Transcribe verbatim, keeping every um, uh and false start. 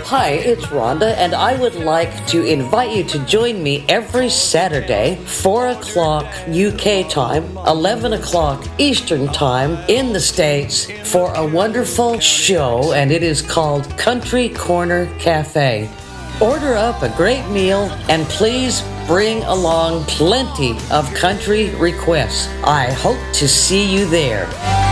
Hi, it's Rhonda, and I would like to invite you to join me every Saturday, four o'clock U K time, eleven o'clock Eastern time in the States for a wonderful show, and it is called Country Corner Cafe. Order up a great meal and please bring along plenty of country requests. I hope to see you there.